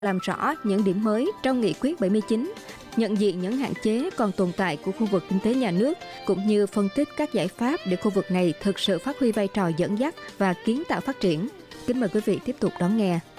làm rõ những điểm mới trong Nghị quyết 79, nhận diện những hạn chế còn tồn tại của khu vực kinh tế nhà nước, cũng như phân tích các giải pháp để khu vực này thực sự phát huy vai trò dẫn dắt và kiến tạo phát triển. Kính mời quý vị tiếp tục đón nghe.